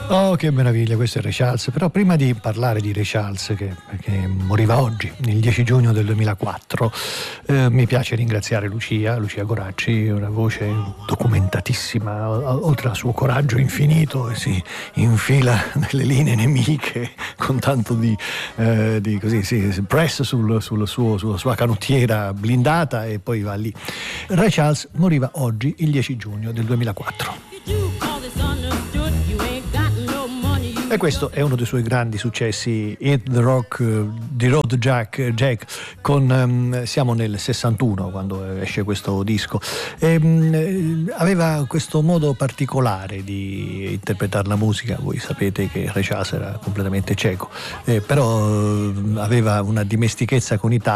Oh, che meraviglia, questo è Ray Charles. Però prima di parlare di Ray Charles, che moriva oggi, il 10 giugno del 2004, mi piace ringraziare Lucia Goracci, una voce documentatissima, oltre al suo coraggio infinito, e si infila nelle linee nemiche con tanto di così, sì, press sulla sua canottiera blindata, e poi va lì. Ray Charles moriva oggi, il 10 giugno del 2004. E questo è uno dei suoi grandi successi, Hit the Rock, The Road Jack, siamo nel 61 quando esce questo disco. Aveva questo modo particolare di interpretare la musica. Voi sapete che Ray Charles era completamente cieco, però aveva una dimestichezza con i